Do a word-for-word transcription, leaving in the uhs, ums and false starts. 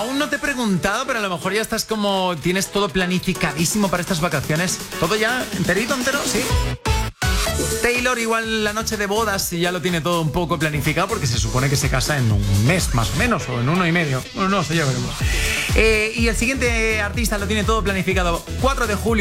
Aún no te he preguntado, pero a lo mejor ya estás como... Tienes todo planificadísimo para estas vacaciones. ¿Todo ya enterito, entero? ¿Sí? Taylor igual la noche de bodas ya lo tiene todo un poco planificado porque se supone que se casa en un mes más o menos, o en uno y medio. No, no sé, ya veremos. Eh, y el siguiente artista lo tiene todo planificado. cuatro de julio.